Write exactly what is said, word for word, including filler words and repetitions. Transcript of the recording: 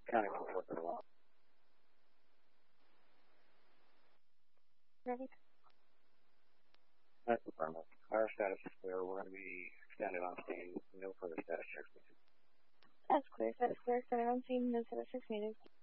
County four four one. Ready? That's affirmative. Our status is clear. We're going to be extended on scene. No further status checks needed. That's clear. Status clear. Extended on scene. No status checks needed.